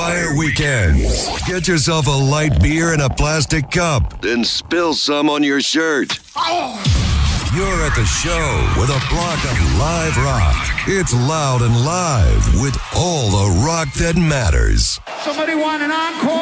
Fire Weekends. Get yourself a light beer in a plastic cup, then spill some on your shirt. You're at the show with a block of live rock. It's loud and live with all the rock that matters. Somebody want an encore?